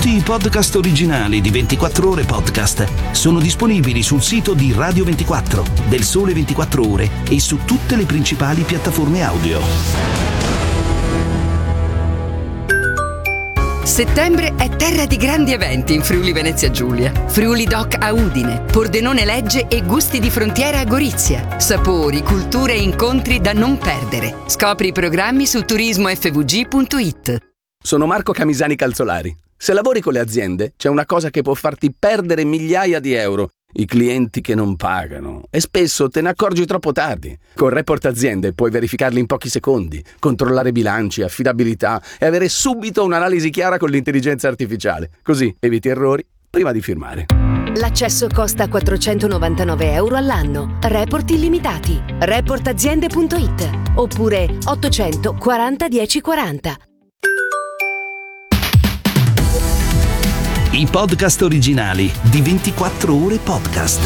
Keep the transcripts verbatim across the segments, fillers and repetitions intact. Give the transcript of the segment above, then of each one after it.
Tutti i podcast originali di ventiquattro Ore Podcast sono disponibili sul sito di Radio ventiquattro, del Sole ventiquattro Ore e su tutte le principali piattaforme audio. Settembre è terra di grandi eventi in Friuli Venezia Giulia. Friuli Doc a Udine, Pordenone Legge e Gusti di Frontiera a Gorizia. Sapori, culture e incontri da non perdere. Scopri i programmi su turismo effe vu gi punto it. Sono Marco Camisani Calzolari. Se lavori con le aziende, c'è una cosa che può farti perdere migliaia di euro: i clienti che non pagano. E spesso te ne accorgi troppo tardi. Con Report Aziende puoi verificarli in pochi secondi, controllare bilanci, affidabilità e avere subito un'analisi chiara con l'intelligenza artificiale. Così eviti errori prima di firmare. L'accesso costa quattrocentonovantanove euro all'anno. Report illimitati. report aziende punto it oppure ottocento quaranta dieci quaranta. I podcast originali di ventiquattro Ore Podcast.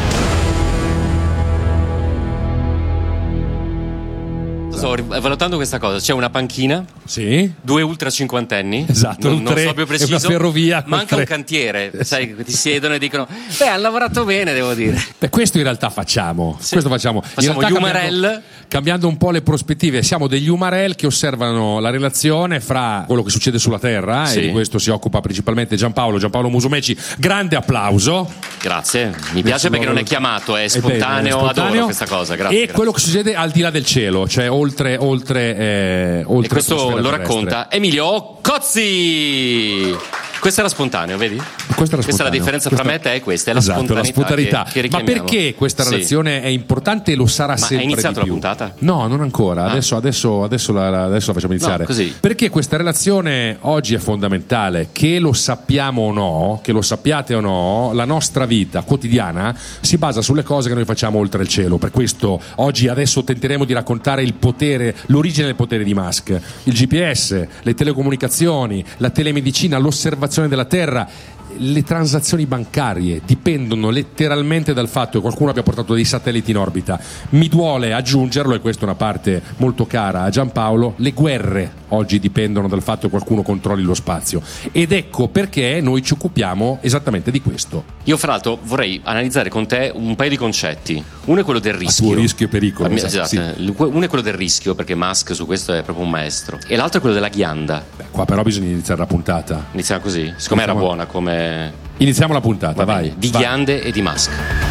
Sto valutando questa cosa, c'è una panchina, sì, due ultra cinquantenni, esatto, non, non tre, so più preciso, è una ferrovia, manca tre. un cantiere, sai, ti siedono e dicono beh, hanno lavorato bene, devo dire. Beh, questo in realtà facciamo, sì. questo facciamo, facciamo in gli realtà umarell, cambiando, cambiando un po' le prospettive, siamo degli umarell che osservano la relazione fra quello che succede sulla Terra, sì, e di questo si occupa principalmente Giampaolo, Giampaolo Musumeci, grande applauso. Grazie, mi piace perché non è chiamato, è spontaneo, è spontaneo, adoro questa cosa, grazie. E grazie. quello che succede al di là del cielo, cioè oltre, oltre Eh, oltre e questo lo terrestre. racconta Emilio Cozzi. Questo era spontaneo, vedi? Questa, era questa è la differenza questa... tra me e te e questa è la esatto, spontaneità, la spontaneità. Che, che ma perché questa relazione sì. è importante e lo sarà ma sempre hai iniziato di più? La puntata? No, non ancora, ah. adesso, adesso, adesso, la, adesso la facciamo iniziare, no, così. Perché questa relazione oggi è fondamentale, che lo sappiamo o no, che lo sappiate o no, la nostra vita quotidiana si basa sulle cose che noi facciamo oltre il cielo. Per questo oggi adesso tenteremo di raccontare il potere, l'origine del potere di Musk, il G P S, le telecomunicazioni, la telemedicina, l'osservazione della Terra. Le transazioni bancarie dipendono letteralmente dal fatto che qualcuno abbia portato dei satelliti in orbita. Mi duole aggiungerlo, e questa è una parte molto cara a Giampaolo, le guerre oggi dipendono dal fatto che qualcuno controlli lo spazio, ed ecco perché noi ci occupiamo esattamente di questo. Io fra l'altro vorrei analizzare con te un paio di concetti. Uno è quello del rischio, a tuo rischio e pericolo, esatto, esatto, sì. Uno è quello del rischio, perché Musk su questo è proprio un maestro, e l'altro è quello della ghianda. Beh, qua però bisogna iniziare la puntata. Iniziamo così, siccome era buona come... Iniziamo la puntata, vai. Di vai. ghiande e di Musk.